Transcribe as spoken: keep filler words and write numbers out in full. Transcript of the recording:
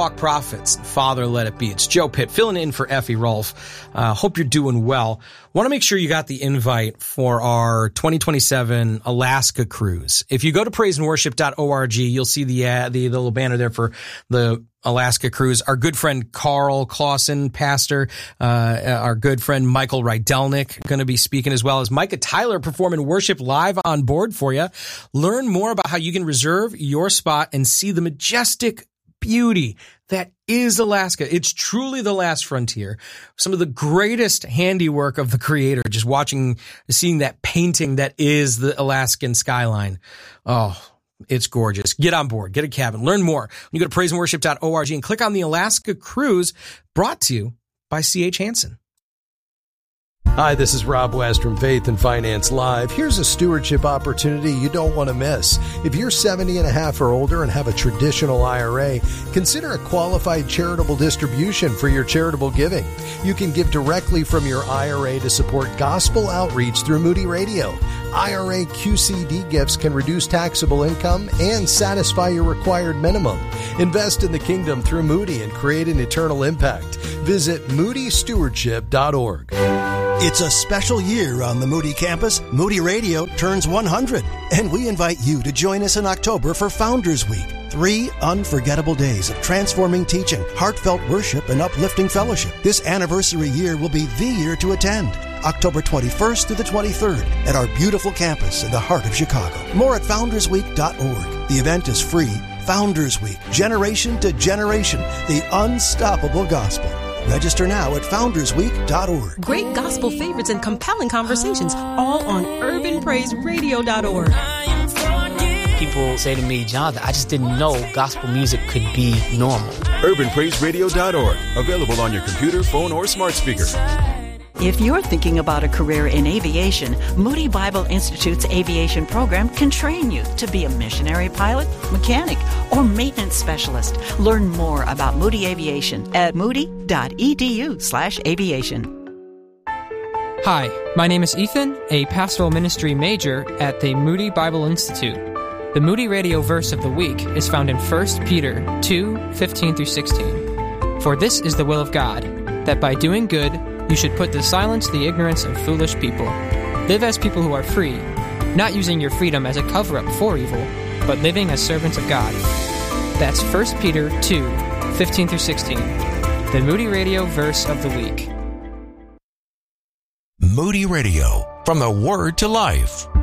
Walk Prophets, Father Let It Be. It's Joe Pitt filling in for Effie Rolfe. Uh, hope you're doing well. Want to make sure you got the invite for our twenty twenty-seven Alaska cruise. If you go to praise and worship dot org, you'll see the, uh, the, the little banner there for the Alaska cruise. Our good friend Carl Clausen, pastor, uh, our good friend Michael Rydelnik going to be speaking, as well as Micah Tyler performing worship live on board for you. Learn more about how you can reserve your spot and see the majestic beauty that is Alaska. It's truly the last frontier. Some of the greatest handiwork of the Creator, just watching, seeing that painting that is the Alaskan skyline. Oh, it's gorgeous. Get on board. Get a cabin. Learn more when you go to praise and worship dot org and click on the Alaska Cruise, brought to you by C H Hansen. Hi, this is Rob West from Faith and Finance Live. Here's a stewardship opportunity you don't want to miss. If you're seventy and a half or older and have a traditional I R A, consider a qualified charitable distribution for your charitable giving. You can give directly from your I R A to support gospel outreach through Moody Radio. I R A Q C D gifts can reduce taxable income and satisfy your required minimum. Invest in the kingdom through Moody and create an eternal impact. Visit moody stewardship dot org. It's a special year on the Moody campus. Moody Radio turns one hundred, and we invite you to join us in October for Founders Week. Three unforgettable days of transforming teaching, heartfelt worship, and uplifting fellowship. This anniversary year will be the year to attend. October twenty-first through the twenty-third at our beautiful campus in the heart of Chicago. More at founders week dot org. The event is free. Founders Week, generation to generation, the unstoppable gospel. Register now at founders week dot org. Great gospel favorites and compelling conversations, all on urban praise radio dot org. People say to me, Jonathan, I just didn't know gospel music could be normal. urban praise radio dot org. Available on your computer, phone, or smart speaker. If you're thinking about a career in aviation, Moody Bible Institute's aviation program can train you to be a missionary pilot, mechanic, or maintenance specialist. Learn more about Moody Aviation at moody dot e d u slash aviation. Hi, my name is Ethan, a pastoral ministry major at the Moody Bible Institute. The Moody Radio verse of the week is found in First Peter two, fifteen through sixteen. For this is the will of God, that by doing good you should put to silence the ignorance of foolish people. Live as people who are free, not using your freedom as a cover-up for evil, but living as servants of God. That's First Peter two, fifteen through sixteen, the Moody Radio verse of the week. Moody Radio, from the Word to Life.